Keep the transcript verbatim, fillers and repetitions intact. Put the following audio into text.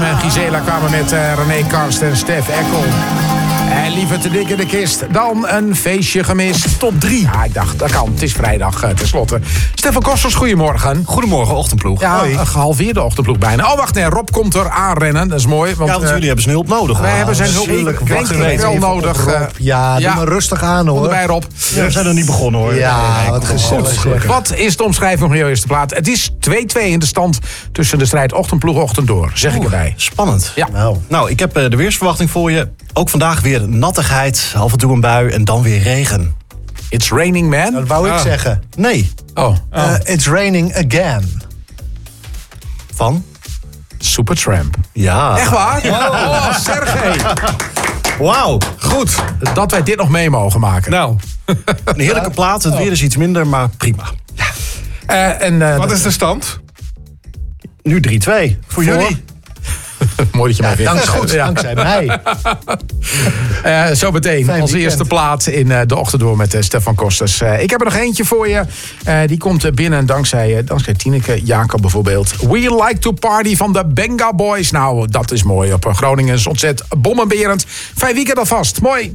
Willem en Gisela kwamen met uh, René Karst en Stef Eckel. En liever te dik in de kist dan een feestje gemist. Top drie. Ja, ik dacht, dat kan. Het is vrijdag uh, tenslotte. Stefan Kosters, goedemorgen. Goedemorgen, ochtendploeg. Ja, Hoi. een gehalveerde ochtendploeg bijna. Oh, wacht, nee, Rob komt er aanrennen. Dat is mooi. Want, Ja, want uh, jullie hebben zijn hulp nodig. wij hoor. hebben zijn hulp Natuurlijk, ik denk wacht ik even wel op nodig. Rob. Uh, Ja, doe ja. maar rustig aan hoor. Onderbij, Rob. Ja, we zijn nog niet begonnen hoor. Ja, Nee, wat kom op. gezellig zeg. Wat is de omschrijving van jouw eerste plaat? Het is twee-twee in de stand tussen de strijd ochtendploeg ochtend door. Zeg ik erbij. Spannend. Ja. Nou, Nou, ik heb uh, de weersverwachting voor je. Ook vandaag weer nattigheid, af en toe een bui en dan weer regen. It's raining, man. dat wou ik zeggen. Nee, Oh, Uh, it's raining again. van? Supertramp. Ja. Echt waar? Oh, Sergej. Wauw. Goed, dat wij dit nog mee mogen maken. Nou, Een heerlijke plaat. Het weer is iets minder, maar prima. Uh, en, uh, wat is de stand? Nu drie twee. Voor, Voor? jullie. Mooi dat je mij vindt. Dankzij, Goed, ja. dankzij mij. Uh, zo meteen Fijn als weekend. eerste plaat in uh, de ochtend door met uh, Stefan Kosters. Uh, ik heb er nog eentje voor je. Uh, die komt uh, binnen dankzij, uh, dankzij Tineke Jacob bijvoorbeeld. We Like to Party van de Benga Boys. Nou, dat is mooi op uh, Groningen. Is ontzettend bommenberend. Fijn weekend alvast. Mooi.